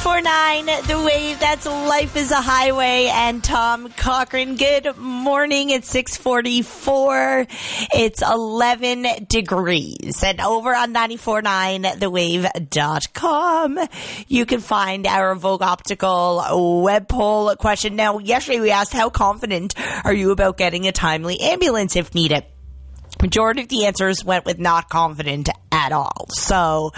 94.9 The Wave. That's Life is a Highway. And Tom Cochran, good morning. It's 6:44. It's 11 degrees. And over on 94.9thewave.com, you can find our Vogue Optical web poll question. Now, yesterday we asked, how confident are you about getting a timely ambulance if needed? Majority of the answers went with not confident at all. So,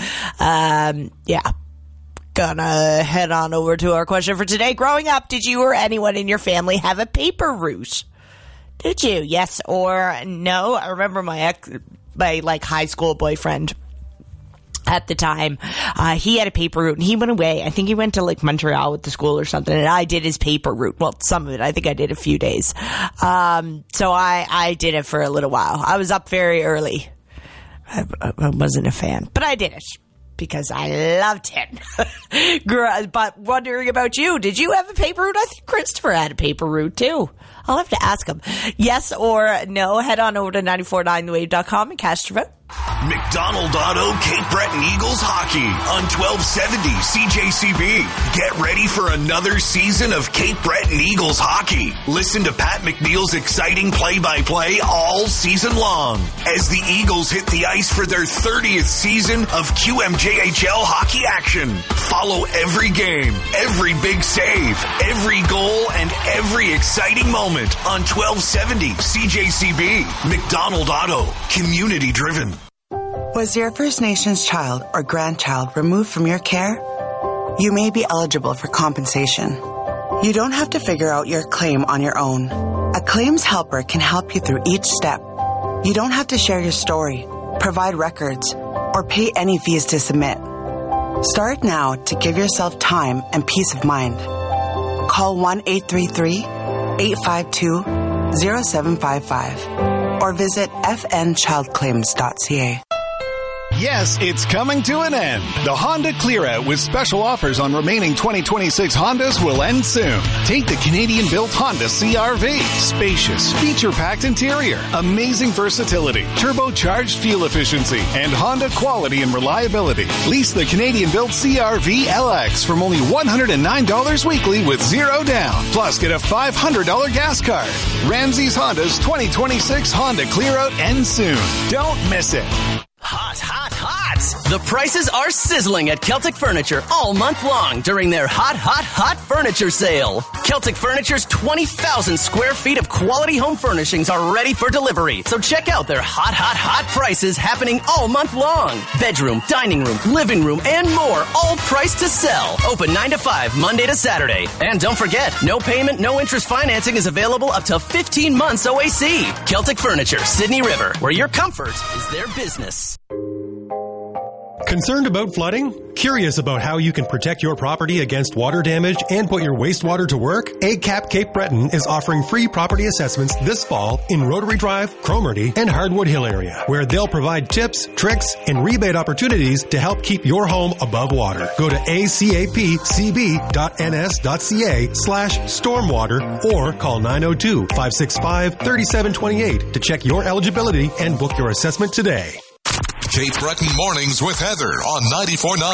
gonna head on over to our question for today. Growing up, did you or anyone in your family have a paper route? Did you? Yes or no? I remember my high school boyfriend at the time, he had a paper route and he went away. I think he went to Montreal with the school or something, and I did his paper route. Well, some of it. I think I did a few days. So I did it for a little while. I was up very early. I wasn't a fan, but I did it because I loved it. But wondering about you, did you have a paper route? I think Christopher had a paper route too. I'll have to ask him. Yes or no? Head on over to 949thewave.com and cast your vote. McDonald Auto Cape Breton Eagles hockey on 1270 CJCB. Get ready for another season of Cape Breton Eagles hockey. Listen to Pat McNeil's exciting play-by-play all season long as the Eagles hit the ice for their 30th season of QMJHL hockey action. Follow every game, every big save, every goal, and every exciting moment on 1270 CJCB. McDonald Auto, community driven. Was your First Nations child or grandchild removed from your care? You may be eligible for compensation. You don't have to figure out your claim on your own. A claims helper can help you through each step. You don't have to share your story, provide records, or pay any fees to submit. Start now to give yourself time and peace of mind. Call 1-833-852-0755 or visit fnchildclaims.ca. Yes, it's coming to an end. The Honda Clear Out with special offers on remaining 2026 Hondas will end soon. Take the Canadian-built Honda CR-V. Spacious, feature-packed interior, amazing versatility, turbocharged fuel efficiency, and Honda quality and reliability. Lease the Canadian-built CR-V LX from only $109 weekly with zero down. Plus, get a $500 gas card. Ramsey's Honda's 2026 Honda Clear Out ends soon. Don't miss it. Hot, hot, hot! The prices are sizzling at Celtic Furniture all month long during their hot, hot, hot furniture sale. Celtic Furniture's 20,000 square feet of quality home furnishings are ready for delivery. So check out their hot, hot, hot prices happening all month long. Bedroom, dining room, living room, and more, all priced to sell. Open 9 to 5, Monday to Saturday. And don't forget, no payment, no interest financing is available up to 15 months OAC. Celtic Furniture, Sydney River, where your comfort is their business. Concerned about flooding? Curious about how you can protect your property against water damage and put your wastewater to work? ACAP Cape Breton is offering free property assessments this fall in Rotary Drive, Cromarty, and Hardwood Hill area, where they'll provide tips, tricks, and rebate opportunities to help keep your home above water. Go to acapcb.ns.ca/stormwater or call 902-565-3728 to check your eligibility and book your assessment today. Cape Breton Mornings with Heather on 94.9